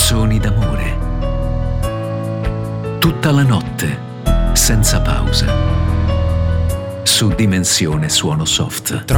canzoni d'amore. Tutta la notte, senza pausa. Su Dimensione Suono Soft.